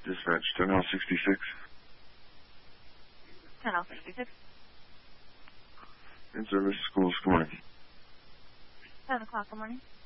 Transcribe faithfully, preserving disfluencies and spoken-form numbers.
Dispatch, ten L sixty-six. ten L sixty-six. In service, schools, good morning. ten o'clock, good morning.